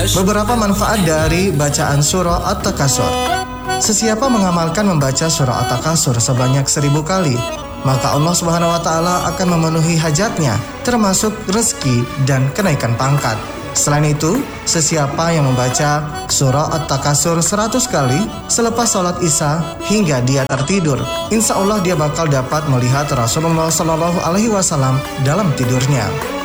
Beberapa manfaat dari bacaan surah At-Takasur. Sesiapa mengamalkan membaca surah At-Takasur sebanyak 1000 kali, maka Allah Subhanahu wa Ta'ala akan memenuhi hajatnya, termasuk rezeki dan kenaikan pangkat. Selain itu, sesiapa yang membaca surah At-Takasur 100 kali selepas sholat Isya hingga dia tertidur, insya Allah dia bakal dapat melihat Rasulullah SAW dalam tidurnya.